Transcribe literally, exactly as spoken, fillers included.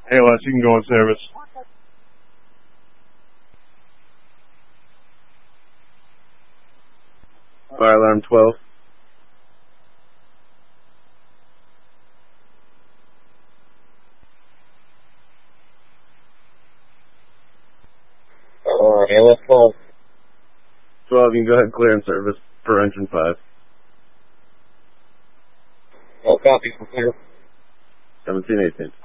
Hey, Les, you can go in service. Fire alarm twelve. Alright, let's go. twelve, you can go ahead and clear in service for engine five. No copy from clear. seventeen eighteen.